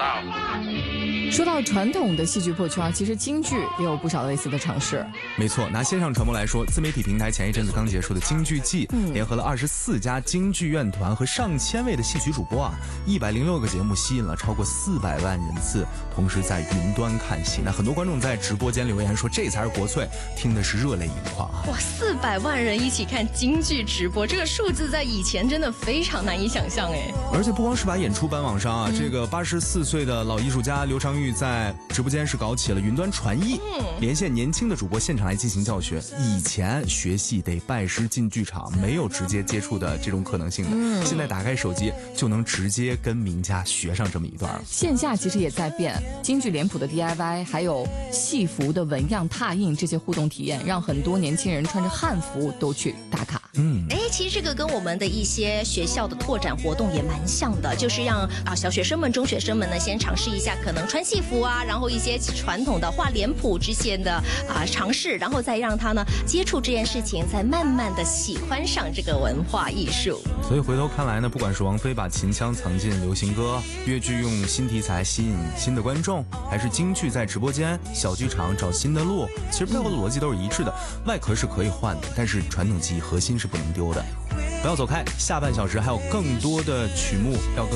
道。 说到传统的戏剧破圈，其实京剧也有不少类似的尝试。 没错，拿线上传播来说，自媒体平台前一阵子刚结束的京剧季，联合了24家京剧院团和上千位的戏曲主播啊，106个节目吸引了超过400万人次，同时在云端看戏。那很多观众在直播间留言说，这才是国粹，听的是热泪盈眶啊！ 哇，400万人一起看京剧直播，这个数字在以前真的非常难以想象哎。 而且不光是把演出搬网上啊，这个84岁的老艺术家刘长玉在直播间是搞起了云端传艺，连线年轻的主播现场来进行教学。以前学戏得拜师进剧场，没有直接接触的这种可能性的，现在打开手机就能直接跟名家学上这么一段。 线下其实也在变，京剧脸谱的 DIY， 还有戏服的纹样拓印，这些互动体验让很多年轻人穿着汉服都去打卡。 其实这个跟我们的一些学校的拓展活动也蛮像的，就是让小学生们、中学生们呢先尝试一下可能穿戏服啊，然后一些传统的画脸谱之前的尝试，然后再让他呢接触这件事情，再慢慢的喜欢上这个文化艺术。 所以回头看来呢，不管是王菲把秦腔藏进流行歌，粤剧用新题材吸引新的观众，还是京剧在直播间、小剧场找新的路，其实背后的逻辑都是一致的，外壳是可以换的，但是传统技艺核心是不能丢的。不要走开，下半小时还有更多的曲目要跟